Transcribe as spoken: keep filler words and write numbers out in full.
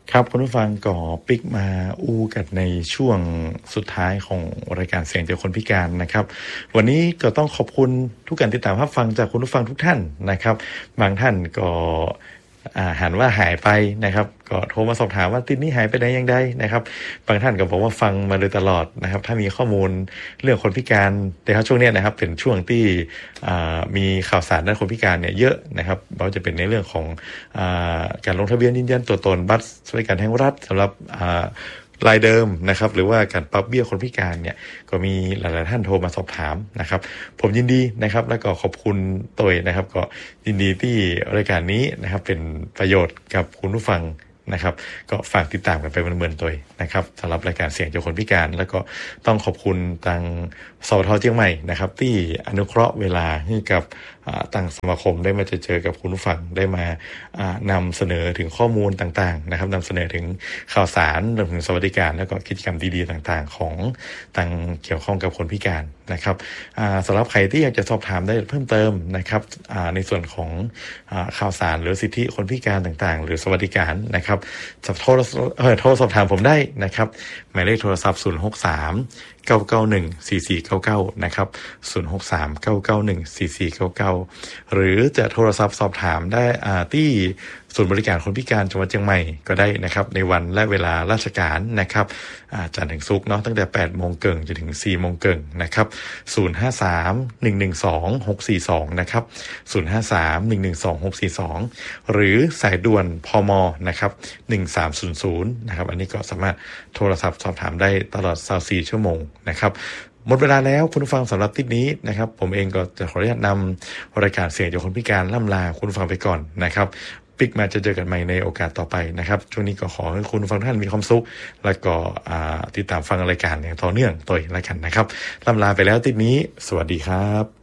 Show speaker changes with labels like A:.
A: ครับคุณผู้ฟังก็ปิกมาอู้กันในช่วงสุดท้ายของรายการเสียงจากคนพิการนะครับวันนี้ก็ต้องขอบคุณทุกการติดตามรับฟังจากคุณผู้ฟังทุกท่านนะครับบางท่านก็อ่าหันว่าหายไปนะครับก็โทรมาสอบถามว่าติดนี้หายไปไหนยังไงนะครับบางท่านก็บอกว่าฟังมาโดยตลอดนะครับถ้ามีข้อมูลเรื่องคนพิการแต่ครับช่วงนี้นะครับเป็นช่วงที่อ่ามีข่าวสารด้านคนพิการเนี่ยเยอะนะครับไม่ว่าจะเป็นในเรื่องของอ่าการลงทะเบียนยืนยันตัวตนบัตรสวัสดิการแห่งรัฐสำหรับอ่ารายเดิมนะครับหรือว่าการปรับเบี้ยคนพิการเนี่ยก็มีหลายๆท่านโทรมาสอบถามนะครับผมยินดีนะครับแล้วก็ขอบคุณตัวนะครับก็ยินดีที่รายการนี้นะครับเป็นประโยชน์กับคุณผู้ฟังนะครับก็ฝากติดตามกันไปเหมือนๆตัวนะครับสำหรับรายการเสียงจากคนพิการแล้วก็ต้องขอบคุณทางสวทเชียงใหม่นะครับที่อนุเคราะห์เวลาให้กับต่างสมาคมได้มาเจอเจอกับคุณผู้ฟังได้มานำเสนอถึงข้อมูลต่างๆนะครับนำเสนอถึงข่าวสารรวมถึงสวัสดิการแล้วก็กิจกรรมดีๆต่างๆของทางเกี่ยวข้องกับคนพิการนะครับสำหรับใครที่อยากจะสอบถามได้เพิ่มเติมนะครับในส่วนของข่าวสารหรือสิทธิคนพิการต่างๆหรือสวัสดิการนะครับจะโทรเอ่อโทรสอบถามผมได้นะครับหมายเลขโทรศัพท์ศูนย์ หก สาม เก้า เก้า หนึ่ง สี่ สี่ เก้า เก้านะครับศูนย์ หก สาม เก้า เก้า หนึ่ง สี่ สี่ เก้า เก้าหรือจะโทรศัพท์สอบถามได้อ่าที่ศูนย์บริการคนพิการจังหวัดเชียงใหม่ก็ได้นะครับในวันและเวลาราชการนะครับจันทร์ถึงศุกร์เนาะตั้งแต่ แปดโมง เกิงจนถึง สี่โมง เกิงนะครับศูนย์ ห้า สาม หนึ่ง หนึ่ง สอง หก สี่ สองนะครับศูนย์ ห้า สาม หนึ่ง หนึ่ง สอง หก สี่ สองหรือสายด่วนพมนะครับหนึ่ง สาม ศูนย์ ศูนย์นะครับอันนี้ก็สามารถโทรศัพท์สอบถามได้ตลอดยี่สิบสี่ชั่วโมงนะครับหมดเวลาแล้วคุณผู้ฟังสำหรับทิศนี้นะครับผมเองก็จะขออนุญาตนำรายการเสียงจากคนพิการล่ำลาคุณผู้ฟังไปก่อนนะครับปิกมาจะเจอกันใหม่ในโอกาสต่อไปนะครับช่วงนี้ก็ขอให้คุณผู้ฟังท่านมีความสุขแล้วก็ติดตามฟังรายการอย่างต่อเนื่องต่ออีกแล้วกันนะครับล่ำลาไปแล้วทิศนี้สวัสดีครับ